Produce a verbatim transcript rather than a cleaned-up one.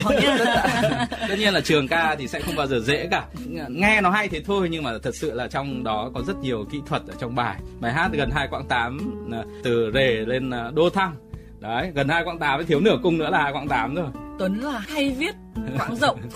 Tất nhiên là trường ca thì sẽ không bao giờ dễ cả. Nghe nó hay thế thôi, nhưng mà thật sự là trong đó có rất nhiều kỹ thuật ở trong bài. Bài hát gần hai quãng tám, từ rề lên đô thăng. Đấy, gần hai quãng tám, thiếu nửa cung nữa là hai quãng tám rồi. Tuấn là hay viết quãng rộng,